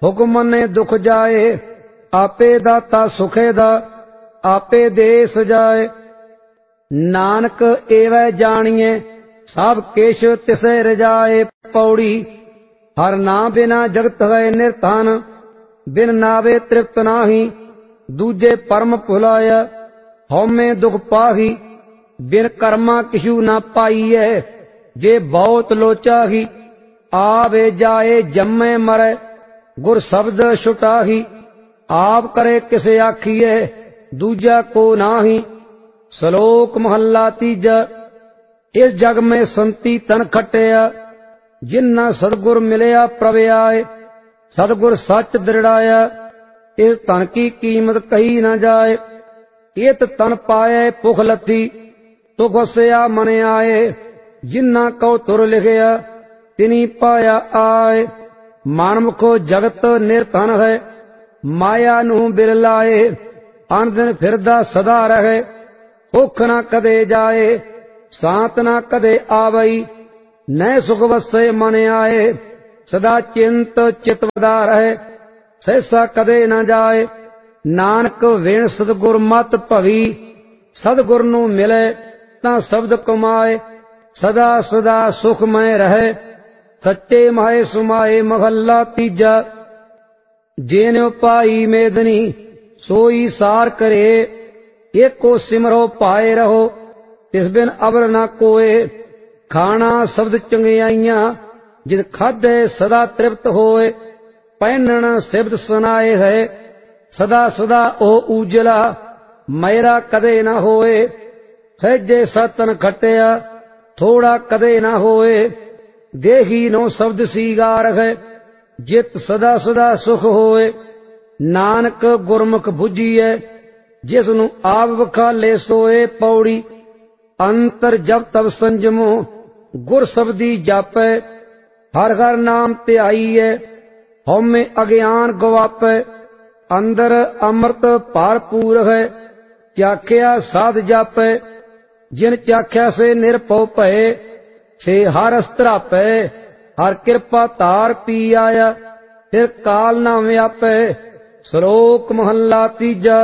हुक्म ने दुख जाए, आपे दाता सुखे दा, आपे दे सजाए। नानक एवै जानिए, सब केश तिसे रजाए। पौड़ी। हर नाम बिना जगत है निर्धन, बिन नावे तृप्त नाही। दूजे परम भुलाया, हौमे दुख पाही। बिन कर्मा किछु न पाईए, जे बहुत लोचाही। आवे जाए जम्मे मरे, गुर शब्द छुटाही। आप करे किसे आखिए, दूजा को नाही। श्लोक महला तीजा। इस जग में संती तन खटिया, जिन्ना सतगुर मिलिया प्रभ आए। सतगुर सच दृढ़ाया, इस तन की कीमत कही न जाए। इत तन पाए भुख लथी, तो वसया मन आए। जिन्ना कौ तुर लिखिया, तिनी पाया आए। मानमुखो जगत निर्धन है, माया नू बिरलाए। अन दिन फिरदा सदा रहे, भुख न कदे जाए। सांत न कदे आवई, न सुख वसे मन आए। सदा चिंत चित वदा रहे, सहसा कदे न जाए। नानक विण सतगुर मत भवी, सतगुर नू मिले तां शब्द कमाए। सदा सदा सुखमय रहे, सच्चे माए सुमाए। महला तीजा। जेन पाई मेदनी, सोई सार करे। एको सिमरो पाए रहो, तिस बिन अवर न कोए। खाना शब्द चंगियाइयां, जित खाधे सदा तृप्त होए। पहनन शब्द सुनाए है, सदा सदा ओ उजला। मेरा कदे न होए, सहजे सतन खटिया। थोड़ा कदे न होए, देही नो शब्द सीगार है। जित सदा सदा सुख होए, नानक गुरमुख बुझीए। जिसनु आप वखाले सोए। पौड़ी। अंतर जब तब संजमो, गुर शब्दी जापै। हर हर नाम ध्याईए, हौमे अज्ञान गवापै। अंदर अमृत भरपूर है, चाख्या साध जापै। जिन चाख्या से निरभव भये, से हर अस्त्रापै। हर कृपा तार पी आया, फिर काल न व्यापै। श्लोक महला तीजा।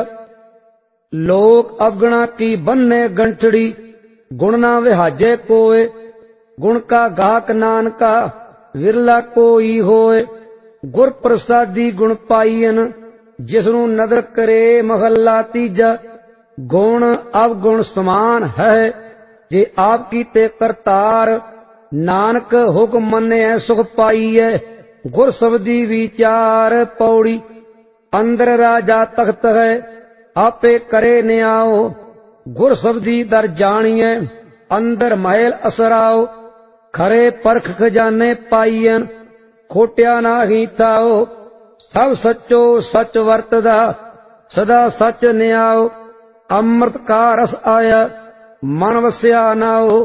लोक अवगुणा की बन्ने गंठड़ी, गुण ना विहाजे कोय। गुण का गाहक नानका, विरला कोई होय। गुर प्रसादी गुण पाईन, जिसनु नदर करे। महला तीजा। गुण अवगुण समान है, जे आपकी ते करतार। नानक हुक्म मने सुख पाईए, गुर शब्दी विचार। पौड़ी। अंदर राजा तख्त है, आपे करे न्याओ। गुर शब्दी दर जानिए, अंदर महल असराओ। खरे परख खजाने पाईयन, खोटिया नाही थाओ। सब सचो सच वरतदा, सदा सच न्याओ। अमृत का रस आया, मन वस्या नाओ।